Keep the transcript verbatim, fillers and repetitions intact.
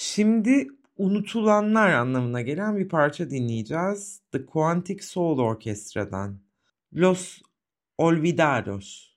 Şimdi unutulanlar anlamına gelen bir parça dinleyeceğiz. The Quantic Soul Orchestra'dan. Los Olvidados.